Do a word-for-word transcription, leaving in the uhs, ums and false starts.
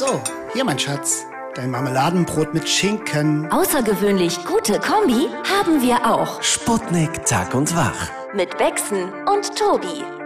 So, hier mein Schatz. Dein Marmeladenbrot mit Schinken. Außergewöhnlich gute Kombi haben wir auch. Sputnik Tag und Wach. Mit Bexen und Tobi.